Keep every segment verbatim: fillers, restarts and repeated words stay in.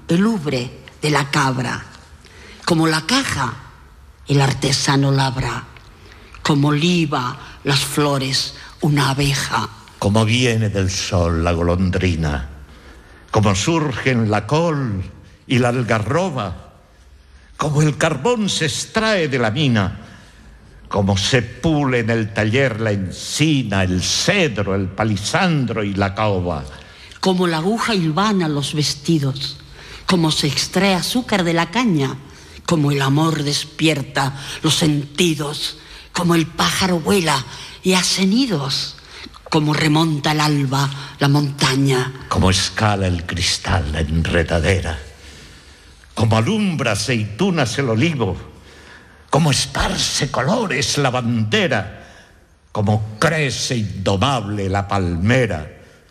el ubre de la cabra. Como la caja, el artesano labra. Como oliva, las flores, una abeja. Como viene del sol la golondrina, como surgen la col y la algarroba, como el carbón se extrae de la mina, como se pule en el taller la encina, el cedro, el palisandro y la caoba. Como la aguja hilvana los vestidos, como se extrae azúcar de la caña, como el amor despierta los sentidos, como el pájaro vuela y hace nidos, como remonta el alba la montaña. Como escala el cristal la enredadera, como alumbra aceitunas el olivo, como esparce colores la bandera, como crece indomable la palmera,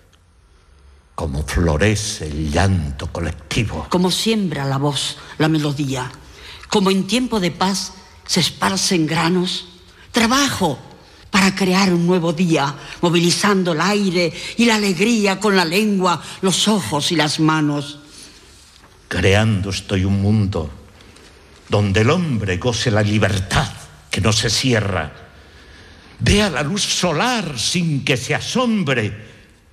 como florece el llanto colectivo. Como siembra la voz, la melodía, como en tiempo de paz se esparcen granos, trabajo para crear un nuevo día, movilizando el aire y la alegría con la lengua, los ojos y las manos. Creando estoy un mundo donde el hombre goce la libertad que no se cierra, vea la luz solar sin que se asombre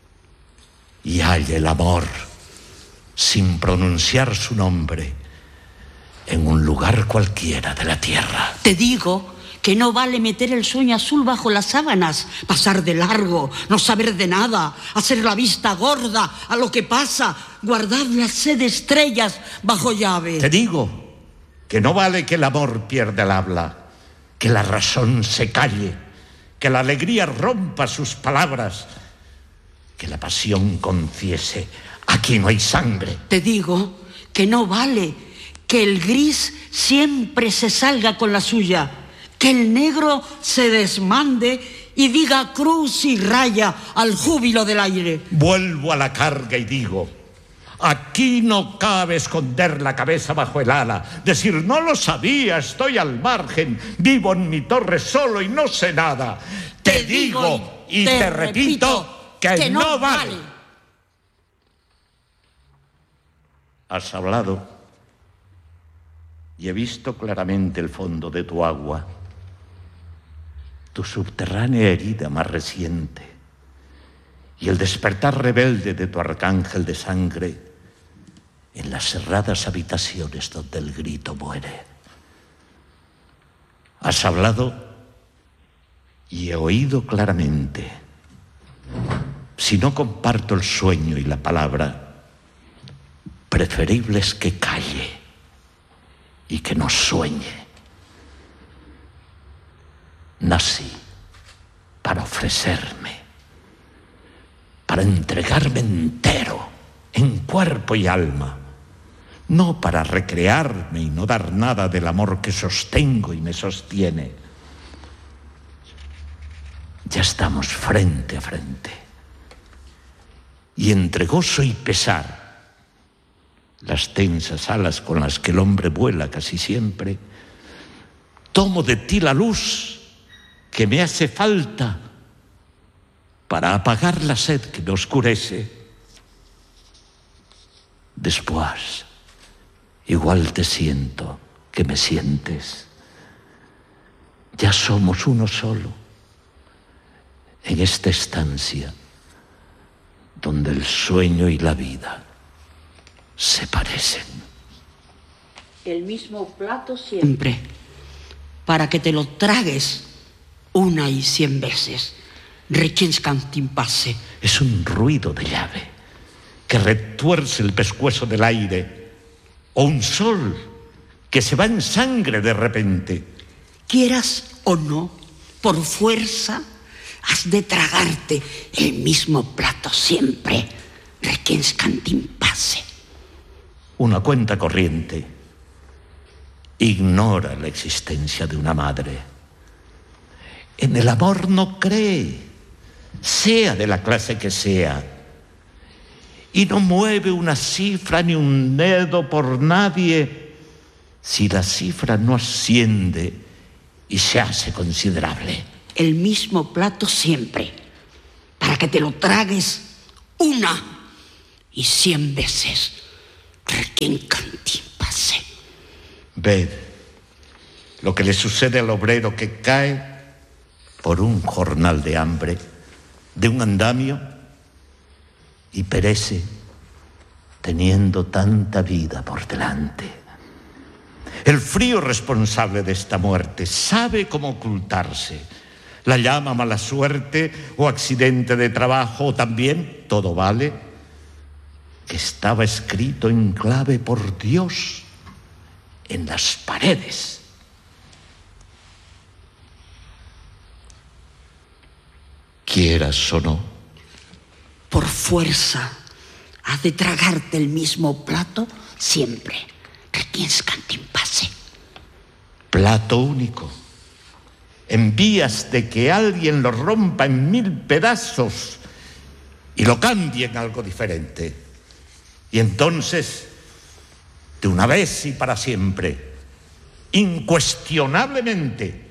y halle el amor sin pronunciar su nombre en un lugar cualquiera de la tierra. Te digo que no vale meter el sueño azul bajo las sábanas, pasar de largo, no saber de nada, hacer la vista gorda a lo que pasa, guardar la sed de estrellas bajo llave. Te digo que no vale que el amor pierda el habla, que la razón se calle, que la alegría rompa sus palabras, que la pasión confiese, aquí no hay sangre. Te digo que no vale que el gris siempre se salga con la suya, que el negro se desmande y diga cruz y raya al júbilo del aire. Vuelvo a la carga y digo, aquí no cabe esconder la cabeza bajo el ala, decir no lo sabía, estoy al margen, vivo en mi torre solo y no sé nada. Te, te digo y te, te repito que, que no, no vale. vale. Has hablado y he visto claramente el fondo de tu agua, tu subterránea herida más reciente y el despertar rebelde de tu arcángel de sangre en las cerradas habitaciones donde el grito muere. Has hablado y he oído claramente. Si no comparto el sueño y la palabra, preferible es que calle y que no sueñe. Nací para ofrecerme, para entregarme entero, en cuerpo y alma, no para recrearme y no dar nada del amor que sostengo y me sostiene. Ya estamos frente a frente, y entre gozo y pesar, las tensas alas con las que el hombre vuela casi siempre, tomo de ti la luz que me hace falta para apagar la sed que me oscurece. Después, igual te siento que me sientes. Ya somos uno solo en esta estancia donde el sueño y la vida se parecen. El mismo plato siempre, para que te lo tragues una y cien veces. Requiescantimpase. Es un ruido de llave que retuerce el pescuezo del aire, o un sol que se va en sangre de repente. Quieras o no, por fuerza, has de tragarte el mismo plato siempre. Requiescantimpase. Una cuenta corriente ignora la existencia de una madre. En el amor no cree, sea de la clase que sea, y no mueve una cifra ni un dedo por nadie si la cifra no asciende y se hace considerable. El mismo plato siempre, para que te lo tragues una y cien veces. Requiescat in pace. Ved lo que le sucede al obrero que cae por un jornal de hambre, de un andamio, y perece teniendo tanta vida por delante. El frío responsable de esta muerte sabe cómo ocultarse. La llama mala suerte o accidente de trabajo, o también, todo vale, que estaba escrito en clave por Dios en las paredes. Quieras o no, por fuerza has de tragarte el mismo plato siempre. Requiescat in pace. Plato único, en vías de que alguien lo rompa en mil pedazos y lo cambie en algo diferente. Y entonces, de una vez y para siempre, incuestionablemente,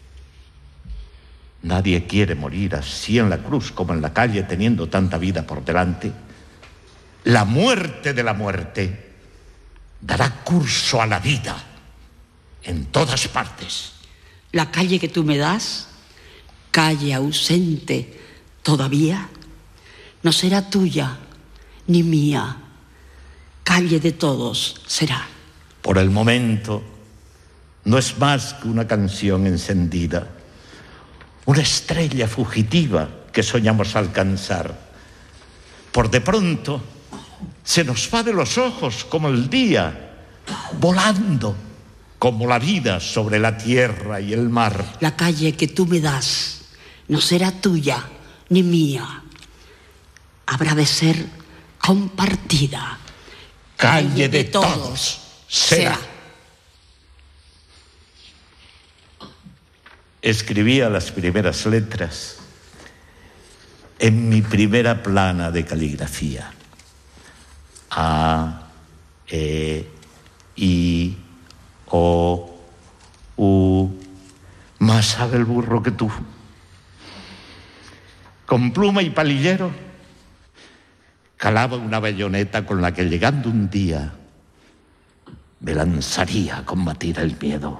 nadie quiere morir así en la cruz como en la calle, teniendo tanta vida por delante. La muerte de la muerte dará curso a la vida en todas partes. La calle que tú me das, calle ausente todavía, no será tuya ni mía. Calle de todos será. Por el momento, no es más que una canción encendida, una estrella fugitiva que soñamos alcanzar. Por de pronto, se nos va de los ojos como el día, volando como la vida sobre la tierra y el mar. La calle que tú me das no será tuya ni mía. Habrá de ser compartida. Calle, calle de, de todos, todos será. será. Escribía las primeras letras en mi primera plana de caligrafía. A, E, I, O, U. Más sabe el burro que tú. Con pluma y palillero calaba una bayoneta con la que, llegando un día, me lanzaría a combatir el miedo.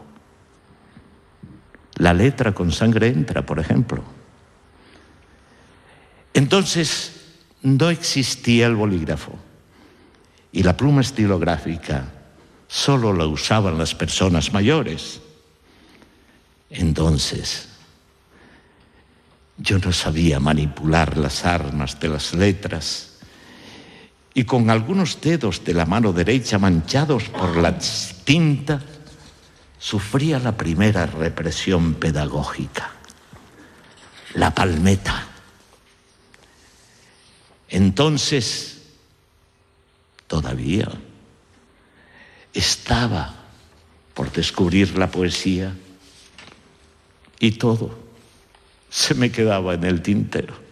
La letra con sangre entra, por ejemplo. Entonces no existía el bolígrafo y la pluma estilográfica solo la usaban las personas mayores. Entonces yo no sabía manipular las armas de las letras y con algunos dedos de la mano derecha manchados por la tinta sufría la primera represión pedagógica, la palmeta. Entonces, todavía estaba por descubrir la poesía y todo se me quedaba en el tintero.